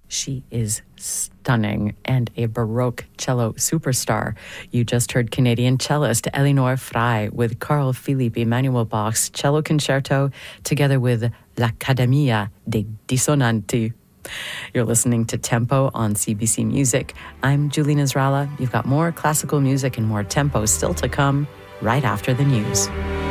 She is stunning and a Baroque cello superstar. You just heard Canadian cellist Elinor Frey with Carl Philipp Emanuel Bach's Cello Concerto together with L'Accademia dei Dissonanti. You're listening to Tempo on CBC Music. I'm Julie Nasrallah. You've got more classical music and more tempo still to come right after the news.